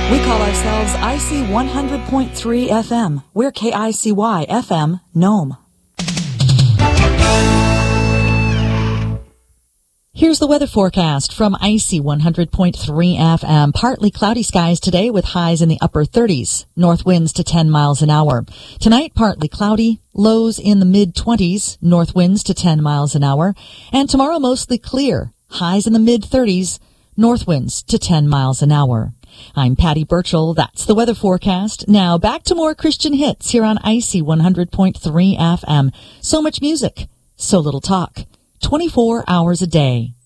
We call ourselves IC 100.3 FM. We're KICY FM, Nome. Here's the weather forecast from IC 100.3 FM. Partly cloudy skies today with highs in the upper 30s. North winds to 10 miles an hour. Tonight, partly cloudy. Lows in the mid-20s. North winds to 10 miles an hour. And tomorrow, mostly clear. Highs in the mid-30s. North winds to 10 miles an hour. I'm Patty Burchell. That's the weather forecast. Now back to more Christian hits here on IC 100.3 FM. So much music, so little talk. 24 hours a day.